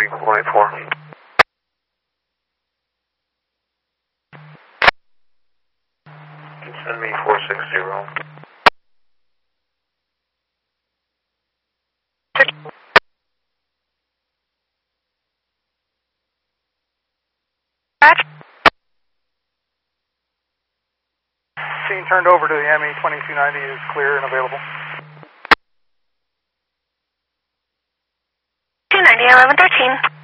184. Send me 460. Scene turned over to the ME 2290 is clear and available. 290, 1113.